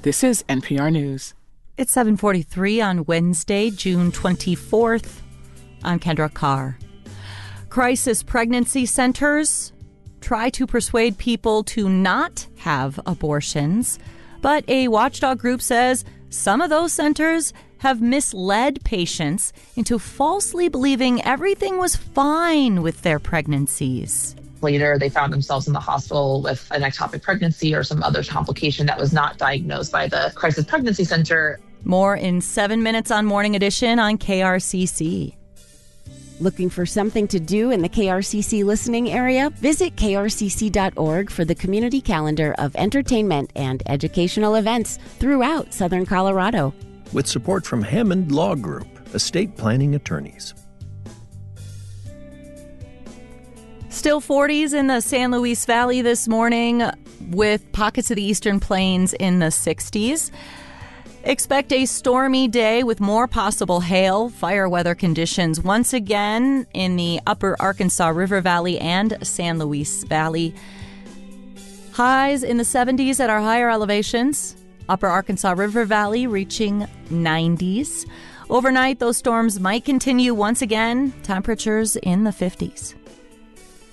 This is NPR News. It's 7:43 on Wednesday, June 24th. I'm Kendra Carr. Crisis pregnancy centers try to persuade people to not have abortions, but a watchdog group says some of those centers have misled patients into falsely believing everything was fine with their pregnancies. Later, they found themselves in the hospital with an ectopic pregnancy or some other complication that was not diagnosed by the crisis pregnancy center. More in 7 minutes on Morning Edition on KRCC. Looking for something to do in the KRCC listening area? Visit krcc.org for the community calendar of entertainment and educational events throughout Southern Colorado. With support from Hammond Law Group, estate planning attorneys. Still 40s in the San Luis Valley this morning, with pockets of the Eastern Plains in the 60s. Expect a stormy day with more possible hail, fire weather conditions once again in the upper Arkansas River Valley and San Luis Valley. Highs in the 70s at our higher elevations. Upper Arkansas River Valley reaching 90s. Overnight, those storms might continue once again. Temperatures in the 50s.